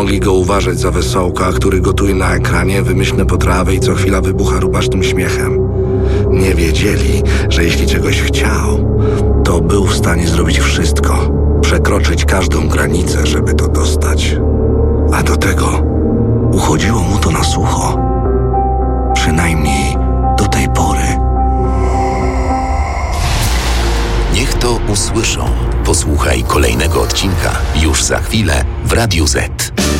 mogli go uważać za wesołka, który gotuje na ekranie wymyślne potrawy i co chwila wybucha rubasznym śmiechem. Nie wiedzieli, że jeśli czegoś chciał, to był w stanie zrobić wszystko, przekroczyć każdą granicę, żeby to dostać. A do tego uchodziło mu to na sucho. Przynajmniej do tej pory. Niech to usłyszą. Posłuchaj kolejnego odcinka już za chwilę w Radiu Z.